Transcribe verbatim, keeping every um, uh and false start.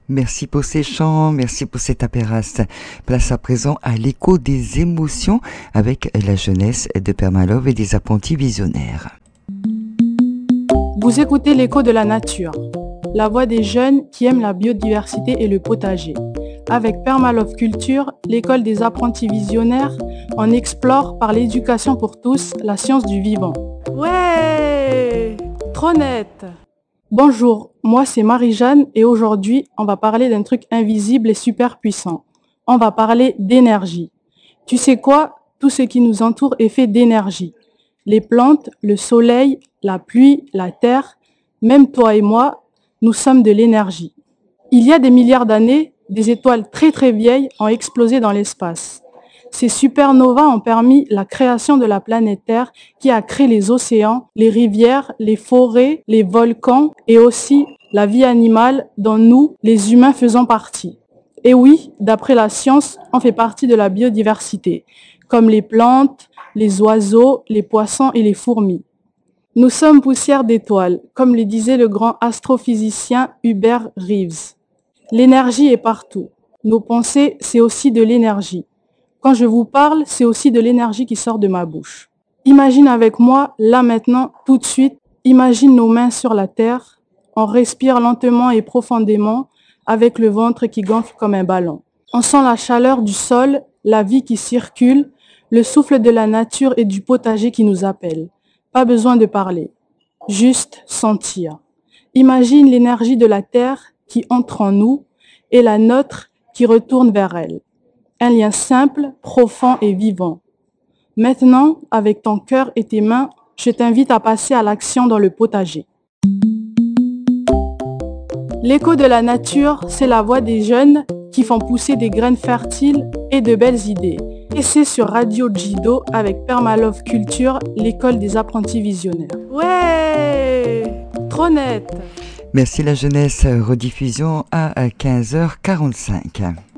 Merci pour ces chants, merci pour cet apéras. Place à présent à l'écho des émotions avec la jeunesse de Père Malov et des apprentis visionnaires. Vous écoutez l'écho de la nature, la voix des jeunes qui aiment la biodiversité et le potager. Avec Père Malov Culture, l'école des apprentis visionnaires, on explore par l'éducation pour tous la science du vivant. Ouais, trop net. Bonjour, moi c'est Marie-Jeanne et aujourd'hui on va parler d'un truc invisible et super puissant. On va parler d'énergie. Tu sais quoi? Tout ce qui nous entoure est fait d'énergie. Les plantes, le soleil, la pluie, la terre, même toi et moi, nous sommes de l'énergie. Il y a des milliards d'années, des étoiles très très vieilles ont explosé dans l'espace. Ces supernovas ont permis la création de la planète Terre qui a créé les océans, les rivières, les forêts, les volcans et aussi la vie animale dont nous, les humains, faisons partie. Et oui, d'après la science, on fait partie de la biodiversité, comme les plantes, les oiseaux, les poissons et les fourmis. Nous sommes poussière d'étoiles, comme le disait le grand astrophysicien Hubert Reeves. L'énergie est partout. Nos pensées, c'est aussi de l'énergie. Quand je vous parle, c'est aussi de l'énergie qui sort de ma bouche. Imagine avec moi, là maintenant, tout de suite, imagine nos mains sur la terre. On respire lentement et profondément avec le ventre qui gonfle comme un ballon. On sent la chaleur du sol, la vie qui circule, le souffle de la nature et du potager qui nous appelle. Pas besoin de parler, juste sentir. Imagine l'énergie de la terre qui entre en nous et la nôtre qui retourne vers elle. Un lien simple, profond et vivant. Maintenant, avec ton cœur et tes mains, je t'invite à passer à l'action dans le potager. L'écho de la nature, c'est la voix des jeunes qui font pousser des graines fertiles et de belles idées. Et c'est sur Radio Jido avec Père Malov Culture, l'école des apprentis visionnaires. Ouais, trop net. Merci la jeunesse, rediffusion à quinze heures quarante-cinq.